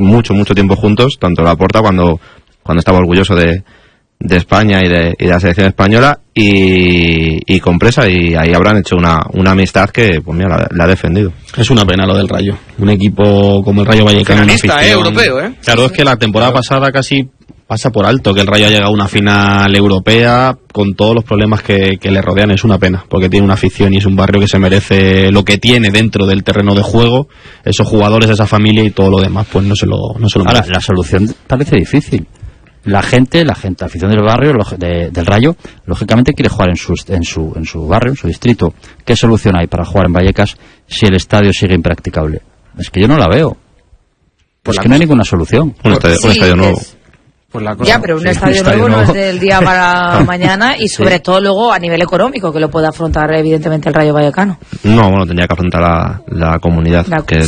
mucho tiempo juntos, tanto Laporta cuando estaba orgulloso de España y de la selección española, y con Presa, y ahí habrán hecho una amistad que, pues mira, la ha defendido. Es una pena lo del Rayo. Un equipo como el Rayo Vallecano, finalista, europeo, Claro, es que la temporada pasada casi pasa por alto que el Rayo ha llegado a una final europea con todos los problemas que le rodean. Es una pena, porque tiene una afición y es un barrio que se merece lo que tiene dentro del terreno de juego, esos jugadores, esa familia, y todo lo demás pues no se lo merece. Ahora, la solución parece difícil. La gente, afición del barrio, del Rayo, lógicamente quiere jugar en su barrio, en su distrito. ¿Qué solución hay para jugar en Vallecas si el estadio sigue impracticable? Es que yo no la veo. Pues es que no hay ninguna solución. Un estadio nuevo. Pues la cosa, ya, pero un estadio nuevo no es del día para mañana, y sobre todo luego a nivel económico, que lo puede afrontar evidentemente el Rayo Vallecano. No, bueno, tendría que afrontar la comunidad, que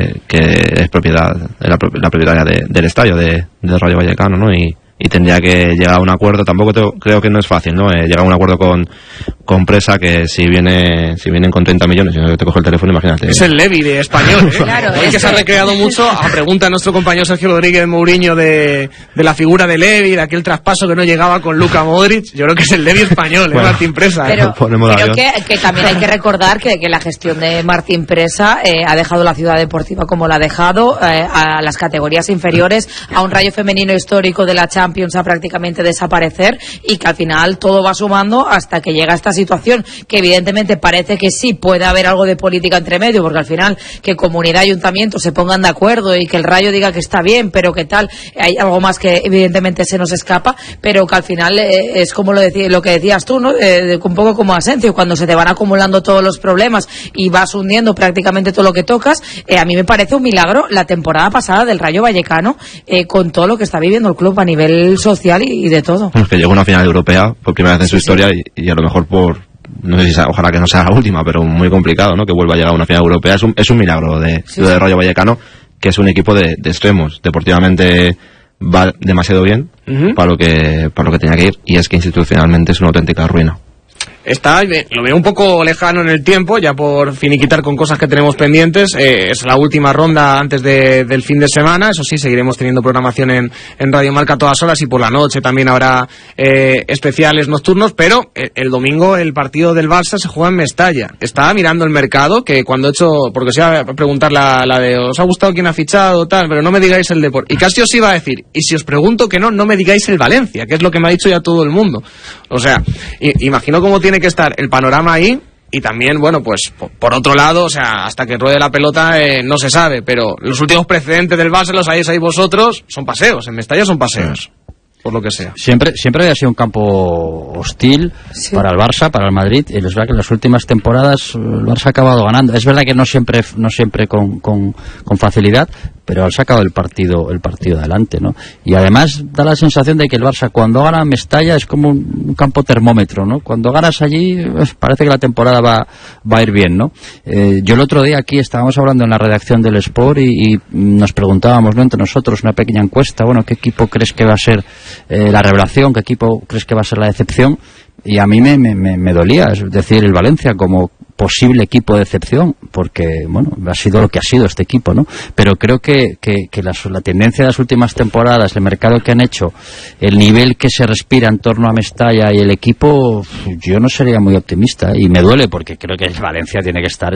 es propiedad, la propietaria del estadio del Rayo Vallecano, ¿no? Y tendría que llegar a un acuerdo. Tampoco creo que no es fácil, ¿no? Llegar a un acuerdo con Presa, que si vienen con 30 millones, si te coge el teléfono, imagínate. Es el Levi de español, ¿eh? Claro, que se ha recreado mucho, a pregunta de nuestro compañero Sergio Rodríguez Mourinho de la figura de Levi, de aquel traspaso que no llegaba con Luka Modric. Yo creo que es el Levi español, bueno, Martín Presa. Pero que también hay que recordar que la gestión de Martín Presa ha dejado la ciudad deportiva como la ha dejado, a las categorías inferiores, a un Rayo femenino histórico de la Champions a prácticamente desaparecer, y que al final todo va sumando hasta que llega esta situación, que evidentemente parece que sí puede haber algo de política entre medio, porque al final que comunidad y ayuntamiento se pongan de acuerdo y que el Rayo diga que está bien, pero que tal, hay algo más que evidentemente se nos escapa, pero que al final es como lo que decías tú, ¿no? Un poco como Asencio, cuando se te van acumulando todos los problemas y vas hundiendo prácticamente todo lo que tocas. A mí me parece un milagro la temporada pasada del Rayo Vallecano, con todo lo que está viviendo el club a nivel social y de todo. Es que llegó a una final europea por primera vez en su historia, y a lo mejor no sé si ojalá que no sea la última, pero muy complicado, ¿no? Que vuelva a llegar a una final europea. Es un milagro de Rayo Vallecano, que es un equipo de extremos. Deportivamente va demasiado bien para lo que tenía que ir, y es que institucionalmente es una auténtica ruina. Lo veo un poco lejano en el tiempo, ya por finiquitar con cosas que tenemos pendientes. Es la última ronda antes del fin de semana. Eso sí, seguiremos teniendo programación en Radio Marca a todas horas, y por la noche también habrá especiales nocturnos. Pero el domingo el partido del Barça se juega en Mestalla. Estaba mirando el mercado, que cuando he hecho, porque os iba a preguntar la de ¿os ha gustado quién ha fichado? Tal, pero no me digáis el Depor. Y casi os iba a decir, y si os pregunto que no me digáis el Valencia, que es lo que me ha dicho ya todo el mundo. O sea, imagino cómo tiene que estar el panorama ahí. Y también, bueno, pues por otro lado, o sea, hasta que ruede la pelota no se sabe, pero los últimos precedentes del Barça, los sabéis ahí vosotros, son paseos, en Mestalla son paseos, por lo que sea. Siempre había sido un campo hostil para el Barça, para el Madrid, y es verdad que en las últimas temporadas el Barça ha acabado ganando. Es verdad que no siempre con facilidad, pero ha sacado el partido adelante, ¿no? Y además da la sensación de que el Barça, cuando gana Mestalla, es como un campo termómetro, ¿no? Cuando ganas allí, parece que la temporada va a ir bien, ¿no? Yo el otro día aquí estábamos hablando en la redacción del Sport y nos preguntábamos, ¿no?, entre nosotros, una pequeña encuesta, bueno, ¿qué equipo crees que va a ser la revelación? ¿Qué equipo crees que va a ser la decepción? Y a mí me dolía, es decir, el Valencia como posible equipo de decepción, porque, bueno, ha sido lo que ha sido este equipo, ¿no? Pero creo que la tendencia de las últimas temporadas, el mercado que han hecho, el nivel que se respira en torno a Mestalla y el equipo, yo no sería muy optimista, y me duele porque creo que el Valencia tiene que estar,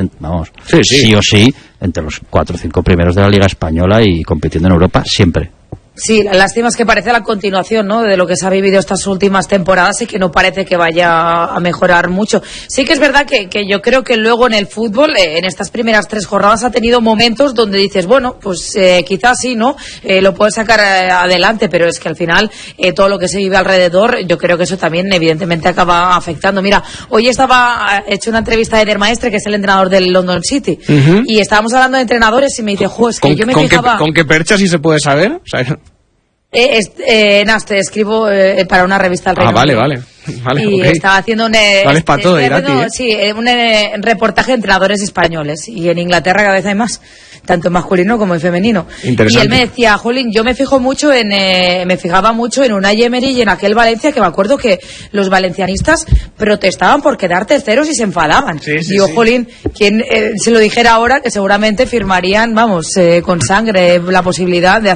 sí o sí, entre los 4 o 5 primeros de la Liga Española y compitiendo en Europa siempre. Sí, la lástima es que parece la continuación, ¿no?, de lo que se ha vivido estas últimas temporadas, y que no parece que vaya a mejorar mucho. Sí que es verdad que yo creo que luego en el fútbol, en estas primeras 3 jornadas, ha tenido momentos donde dices, bueno, pues quizás sí, ¿no?, lo puedes sacar adelante, pero es que al final todo lo que se vive alrededor, yo creo que eso también evidentemente acaba afectando. Mira, hoy estaba hecho una entrevista de Eder Maestre, que es el entrenador del London City, y estábamos hablando de entrenadores, y me dice, es que yo me fijaba... ¿Con qué percha, si se puede saber? O sea, te escribo para una revista del Reino Unido. Vale, y okay. Estaba haciendo un para todo, un reportaje de entrenadores españoles, y en Inglaterra cada vez hay más, tanto en masculino como en femenino. Y él me decía, Jolín, yo me fijaba mucho en Unai Emery y en aquel Valencia, que me acuerdo que los valencianistas protestaban por quedar terceros y se enfadaban. Jolín, quien se lo dijera ahora, que seguramente firmarían, con sangre, la posibilidad de